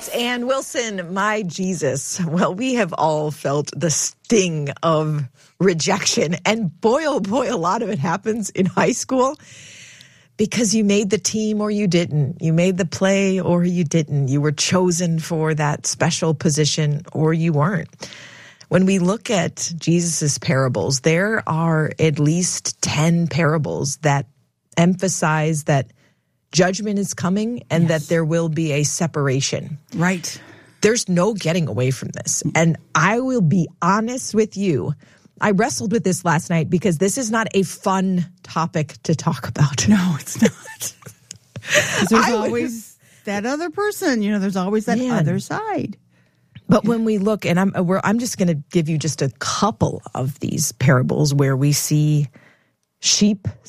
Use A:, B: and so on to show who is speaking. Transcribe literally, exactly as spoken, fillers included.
A: Ann Wilson, my Jesus. Well, we have all felt the sting of rejection. And boy, oh boy, a lot of it happens in high school because you made the team or you didn't. You made the play or you didn't. You were chosen for that special position or you weren't. When we look at Jesus's parables, there are at least ten parables that emphasize that judgment is coming and yes. that there will be a separation.
B: Right.
A: There's no getting away from this. And I will be honest with you. I wrestled with this last night because this is not a fun topic to talk about.
B: No, it's not. There's I always would, that other person, you know, there's always that man. other side.
A: But when we look, and I'm, we're, I'm just going to give you just a couple of these parables where we see sheep